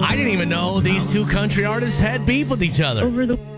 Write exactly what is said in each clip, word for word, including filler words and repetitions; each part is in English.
I didn't even know these two country artists had beef with each other. Over the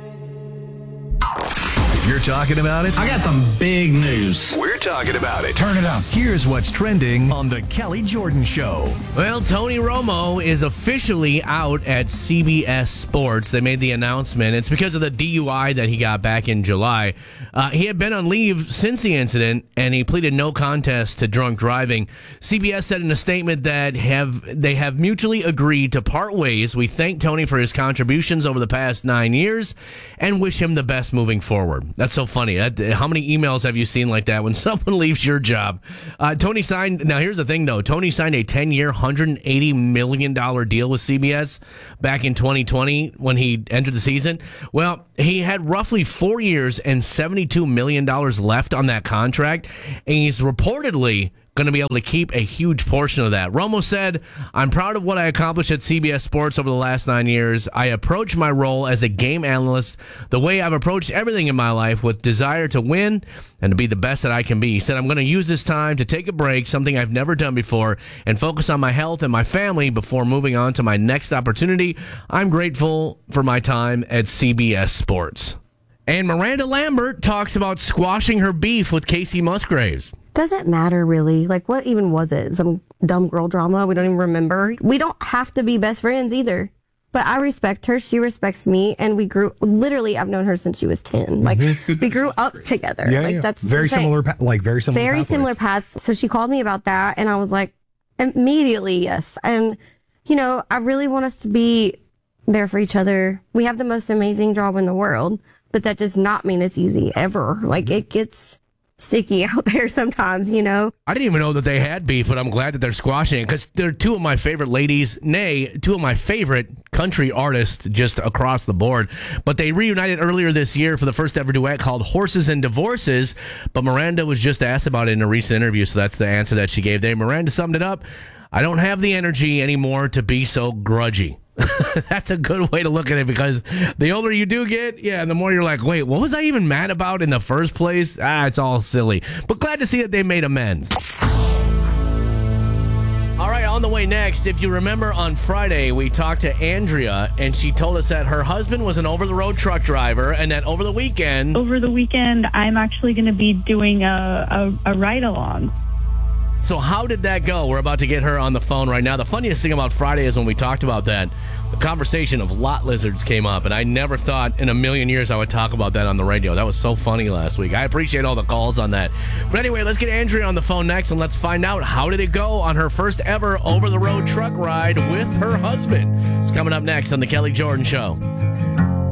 If you're talking about it, I got some big news. we're talking about it. Turn it up. Here's what's trending on The Kelly Jordan Show. Well, Tony Romo is officially out at C B S Sports. They made the announcement. It's because of the D U I that he got back in July. Uh, he had been on leave since the incident, and he pleaded no contest to drunk driving. C B S said in a statement that have they have mutually agreed to part ways. We thank Tony for his contributions over the past nine years and wish him the best moving forward. That's so funny. That, how many emails have you seen like that when someone leaves your job? Uh, Tony signed. Now, here's the thing, though. Tony signed a ten-year, one hundred eighty million dollars deal with C B S back in twenty twenty when he entered the season. Well, he had roughly four years and seventy-two million dollars left on that contract, and he's reportedly going to be able to keep a huge portion of that. Romo said, I'm proud of what I accomplished at C B S Sports over the last nine years. I approach my role as a game analyst the way I've approached everything in my life, with desire to win and to be the best that I can be. He said, I'm going to use this time to take a break, something I've never done before, and focus on my health and my family before moving on to my next opportunity. I'm grateful for my time at C B S Sports. And Miranda Lambert talks about squashing her beef with Casey Musgraves. Doesn't matter, really. Like, what even was it? Some dumb girl drama we don't even remember? We don't have to be best friends either. But I respect her. She respects me. And we grew, literally, I've known her since she was ten. Like, we grew up together. Yeah, like, yeah. that's very insane. similar, pa- like very similar, Very pathways. similar paths. So she called me about that. And I was like, immediately, yes. And, you know, I really want us to be there for each other. We have the most amazing job in the world. But that does not mean it's easy ever. Like, it gets sticky out there sometimes, you know? I didn't even know that they had beef, but I'm glad that they're squashing it because they're two of my favorite ladies, nay, two of my favorite country artists just across the board. But they reunited earlier this year for the first ever duet called Horses and Divorces. But Miranda was just asked about it in a recent interview, so that's the answer that she gave there. Miranda summed it up. I don't have the energy anymore to be so grudgy. That's a good way to look at it, because the older you do get, yeah, the more you're like, wait, what was I even mad about in the first place? Ah, it's all silly. But glad to see that they made amends. All right, on the way next, if you remember on Friday, we talked to Andrea, and she told us that her husband was an over-the-road truck driver, and that over the weekend... over the weekend, I'm actually going to be doing a, a, a ride-along. So how did that go? We're about to get her on the phone right now. The funniest thing about Friday is when we talked about that, the conversation of lot lizards came up, and I never thought in a million years I would talk about that on the radio. That was so funny last week. I appreciate all the calls on that. But anyway, let's get Andrea on the phone next, and let's find out how did it go on her first ever over-the-road truck ride with her husband. It's coming up next on The Kelly Jordan Show.